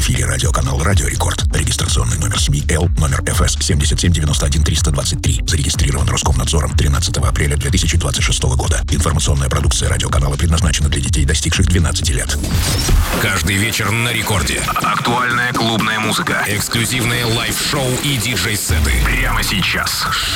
эфире радиоканал «Радио Рекорд». Регистрационный номер СМИ Л, номер ФС 7791-323. Зарегистрирован Роскомнадзором 13 апреля 2026 года. Информационная продукция радиоканала предназначена для детей, достигших 12 лет. Каждый вечер на Рекорде. Актуальная клубная музыка, эксклюзивные лайв-шоу и диджей-сеты. Прямо сейчас.